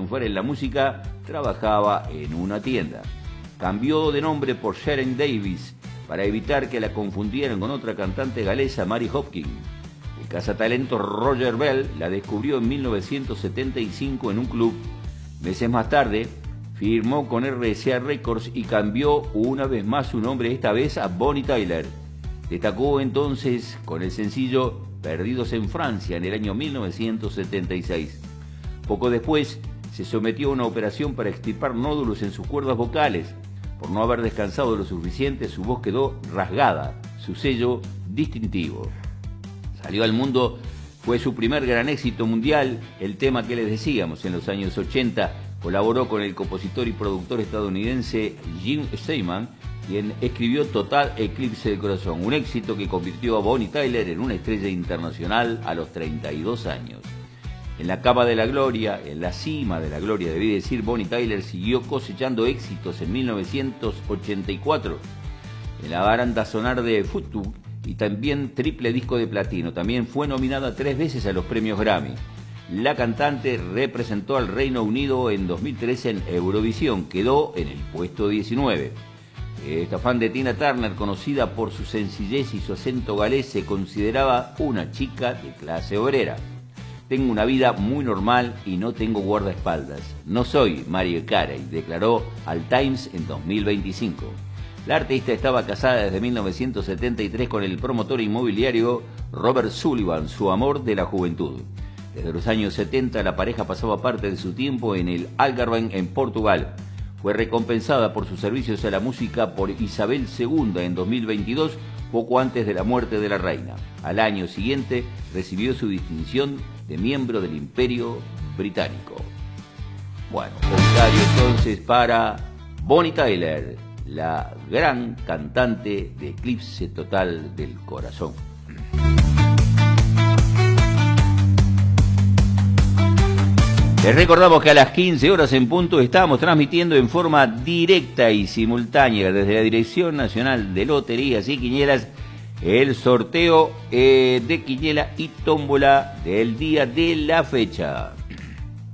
triunfar en la música, trabajaba en una tienda. Cambió de nombre por Sharon Davis para evitar que la confundieran con otra cantante galesa, Mary Hopkins. El cazatalento Roger Bell la descubrió en 1975 en un club. Meses más tarde, firmó con RCA Records y cambió una vez más su nombre, esta vez a Bonnie Tyler. Destacó entonces con el sencillo Perdidos en Francia en el año 1976. Poco después, se sometió a una operación para extirpar nódulos en sus cuerdas vocales. Por no haber descansado lo suficiente, su voz quedó rasgada, su sello distintivo. Salió al mundo, fue su primer gran éxito mundial, el tema que les decíamos. En los años 80 colaboró con el compositor y productor estadounidense Jim Steinman, quien escribió Total Eclipse del Corazón, un éxito que convirtió a Bonnie Tyler en una estrella internacional a los 32 años. En la cima de la gloria, debí decir, Bonnie Tyler siguió cosechando éxitos en 1984, en la banda sonora de Footloose, y también triple disco de platino. También fue nominada 3 veces a los premios Grammy. La cantante representó al Reino Unido en 2013 en Eurovisión, quedó en el puesto 19. Esta fan de Tina Turner, conocida por su sencillez y su acento galés, se consideraba una chica de clase obrera. Tengo una vida muy normal y no tengo guardaespaldas. No soy Mariah Carey, declaró al Times en 2025. La artista estaba casada desde 1973 con el promotor inmobiliario Robert Sullivan, su amor de la juventud. Desde los años 70 la pareja pasaba parte de su tiempo en el Algarve, en Portugal. Fue recompensada por sus servicios a la música por Isabel II en 2022, poco antes de la muerte de la reina. Al año siguiente recibió su distinción de miembro del Imperio Británico. Bueno, comentario entonces para Bonnie Tyler, la gran cantante de Eclipse Total del Corazón. Les recordamos que a las 15 horas en punto estamos transmitiendo en forma directa y simultánea desde la Dirección Nacional de Loterías y Quinielas el sorteo de quiniela y tómbola del día de la fecha.